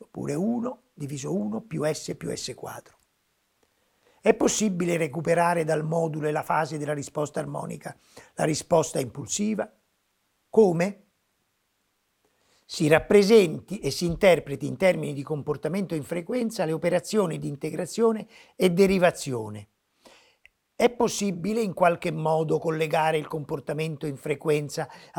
oppure 1 diviso 1 più S più S quadro. È possibile recuperare dal modulo e la fase della risposta armonica la risposta impulsiva? Come? Si rappresenti e si interpreti in termini di comportamento in frequenza le operazioni di integrazione e derivazione. È possibile in qualche modo collegare il comportamento in frequenza